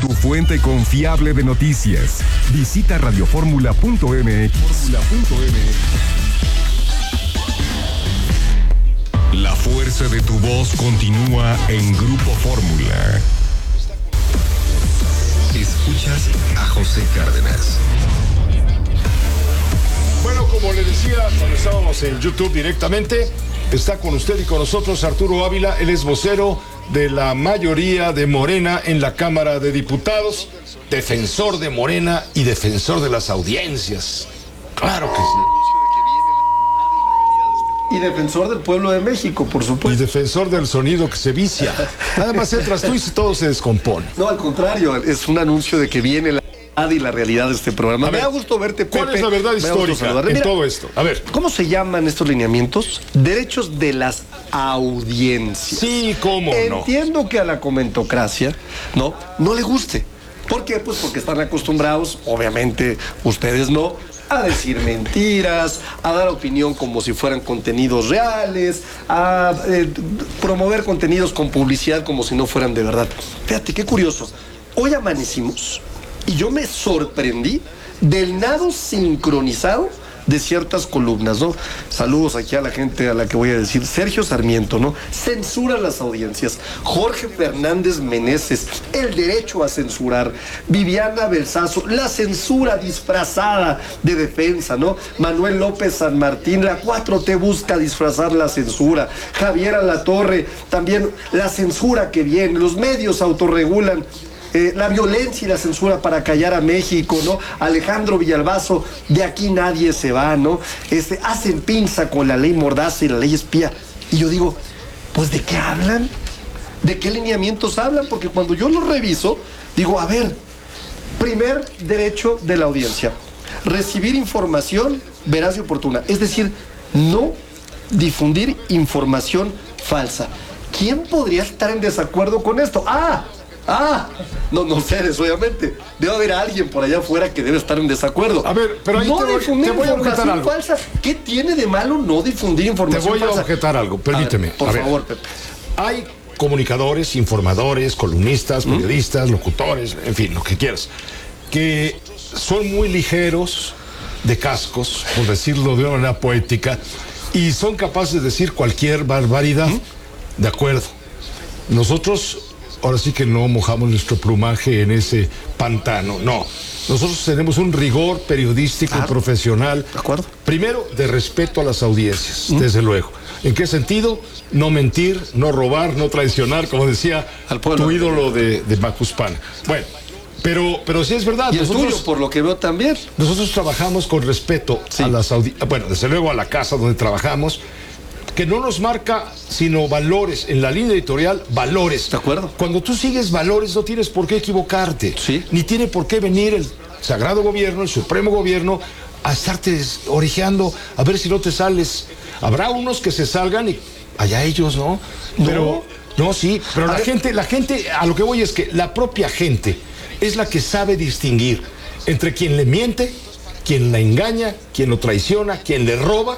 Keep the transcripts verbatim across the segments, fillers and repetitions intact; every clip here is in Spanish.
tu fuente confiable de noticias. Visita radioformula punto m x. La fuerza de tu voz continúa en Grupo Fórmula. Escuchas a José Cárdenas. Bueno, como le decía cuando estábamos en YouTube directamente, está con usted y con nosotros Arturo Ávila. Él es vocero de la mayoría de Morena en la Cámara de Diputados, defensor de Morena y defensor de las audiencias. Claro que sí. Y defensor del pueblo de México, por supuesto. Y defensor del sonido que se vicia. Nada más entras tú y todo se descompone. No, al contrario, es un anuncio de que viene la verdad y la realidad de este programa. A Me ver, da gusto verte, Pepe. ¿cuál es la verdad histórica en Mira, todo esto? A ver. ¿cómo se llaman estos lineamientos? Derechos de las audiencias. Sí, cómo no. Entiendo que a la comentocracia, ¿no? No le guste. ¿Por qué? Pues porque están acostumbrados, obviamente ustedes no, a decir mentiras, a dar opinión como si fueran contenidos reales, a eh, promover contenidos con publicidad como si no fueran de verdad. Fíjate, qué curioso. Hoy amanecimos y yo me sorprendí del nado sincronizado de ciertas columnas, ¿no? Saludos aquí a la gente a la que voy a decir. Sergio Sarmiento, ¿no? Censura las audiencias. Jorge Fernández Meneses, el derecho a censurar. Viviana Belsazo, la censura disfrazada de defensa, ¿no? Manuel López San Martín, la cuatro T busca disfrazar la censura. Javier Alatorre, también la censura que viene. Los medios autorregulan. Eh, la violencia y la censura para callar a México, ¿no? Alejandro Villalbazo, de aquí nadie se va, ¿no? Este, hacen pinza con la ley Mordaza y la ley espía. Y yo digo, pues ¿de qué hablan? ¿De qué lineamientos hablan? Porque cuando yo los reviso, digo, a ver, primer derecho de la audiencia, recibir información veraz y oportuna. Es decir, no difundir información falsa. ¿Quién podría estar en desacuerdo con esto? ¡Ah! Ah, no, no ustedes, obviamente. Debe haber alguien por allá afuera que debe estar en desacuerdo. A ver, pero ahí no te voy, difundir te voy a objetar algo. falsa. ¿Qué tiene de malo no difundir información falsa? Te voy falsa? a objetar algo, permíteme. A ver, por a ver, favor, Pepe. Hay comunicadores, informadores, columnistas, periodistas, ¿Mm? locutores, en fin, lo que quieras, que son muy ligeros de cascos, por decirlo de una manera poética, y son capaces de decir cualquier barbaridad. ¿Mm? De acuerdo. Nosotros ahora sí que no mojamos nuestro plumaje en ese pantano, no. Nosotros tenemos un rigor periodístico claro. y profesional. ¿De acuerdo? Primero, de respeto a las audiencias, ¿Mm? desde luego. ¿En qué sentido? No mentir, no robar, no traicionar, como decía Al tu ídolo de, de Macuspana. Bueno, pero, pero sí es verdad. Y nosotros, el tuyo, por lo que veo también. Nosotros trabajamos con respeto sí. a las audiencias, bueno, desde luego a la casa donde trabajamos, que no nos marca sino valores, en la línea editorial, valores. De acuerdo. Cuando tú sigues valores no tienes por qué equivocarte. Sí. Ni tiene por qué venir el sagrado gobierno, el supremo gobierno, a estarte orejeando, a ver si no te sales. Habrá unos que se salgan y allá ellos, ¿no? Pero, no, no sí, pero a la ver. gente, la gente, a lo que voy es que la propia gente es la que sabe distinguir entre quien le miente, quien la engaña, quien lo traiciona, quien le roba,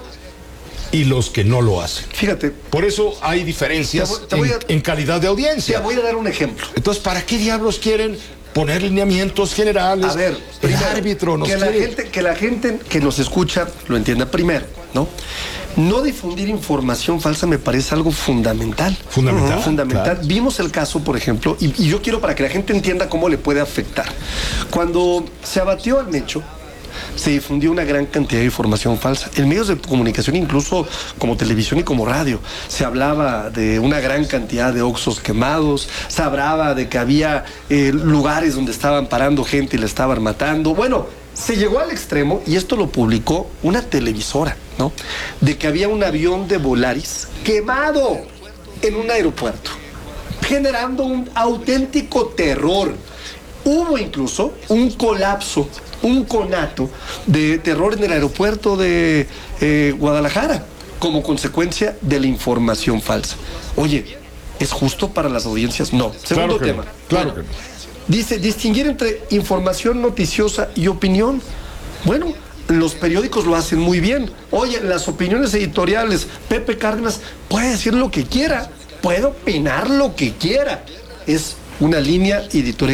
y los que no lo hacen. Fíjate. Por eso hay diferencias te voy, te voy a, en, en calidad de audiencia. Te voy a dar un ejemplo. Entonces, ¿para qué diablos quieren poner lineamientos generales? A ver, el primero, árbitro nos que la quiere... gente, que la gente que nos escucha lo entienda primero, ¿no? No difundir información falsa me parece algo fundamental. Fundamental. Uh-huh. Fundamental. Claro. Vimos el caso, por ejemplo, y, y yo quiero para que la gente entienda cómo le puede afectar. Cuando se abatió al Mecho, se difundió una gran cantidad de información falsa. En medios de comunicación, incluso como televisión y como radio, se hablaba de una gran cantidad de oxxos quemados, se hablaba de que había eh, lugares donde estaban parando gente y la estaban matando. Bueno, se llegó al extremo, y esto lo publicó una televisora, ¿no? De que había un avión de Volaris quemado en un aeropuerto, generando un auténtico terror. Hubo incluso un colapso, un conato de terror en el aeropuerto de eh, Guadalajara como consecuencia de la información falsa. Oye, ¿es justo para las audiencias? No. Segundo claro tema. No, claro bueno, que no. Dice, distinguir entre información noticiosa y opinión. Bueno, los periódicos lo hacen muy bien. Oye, las opiniones editoriales, Pepe Cárdenas puede decir lo que quiera, puede opinar lo que quiera. Es una línea editorial